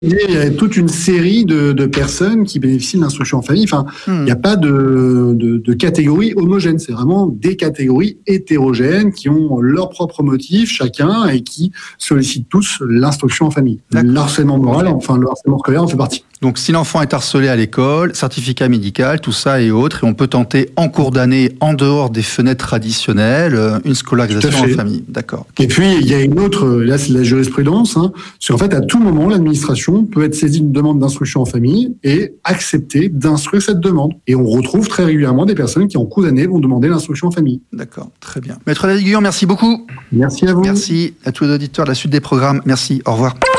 Il y a toute une série de personnes qui bénéficient de l'instruction en famille. Enfin, il n'y a pas de catégorie homogène. C'est vraiment des catégories hétérogènes qui ont leurs propres motifs, chacun, et qui sollicitent tous l'instruction en famille. Le harcèlement moral, enfin, le harcèlement scolaire en fait partie. Donc, si l'enfant est harcelé à l'école, certificat médical, tout ça et autres, et on peut tenter en cours d'année, en dehors des fenêtres traditionnelles, une scolarisation en famille. D'accord. Et puis, il y a une autre, là, c'est de la jurisprudence, c'est qu'en fait, à tout moment, l'administration peut être saisie d'une demande d'instruction en famille et accepter d'instruire cette demande. Et on retrouve très régulièrement des personnes qui, en cours d'année, vont demander l'instruction en famille. D'accord, très bien. Maître Ladiguillon, merci beaucoup. Merci à vous. Merci à tous les auditeurs de la suite des programmes. Merci, au revoir.